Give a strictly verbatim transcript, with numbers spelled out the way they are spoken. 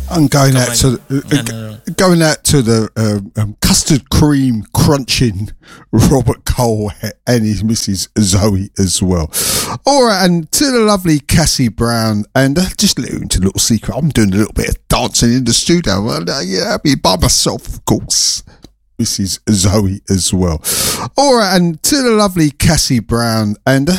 I'm going out to uh, no, no, no. going out to the uh, um, custard cream crunching Robert Cole and his Missus Zoe as well. All right, and to the lovely Cassie Brown, and uh, just a little, into a little secret, I'm doing a little bit of dancing in the studio. Well, uh, yeah, I'll be by myself, of course. Missus Zoe as well. All right, and to the lovely Cassie Brown, and uh,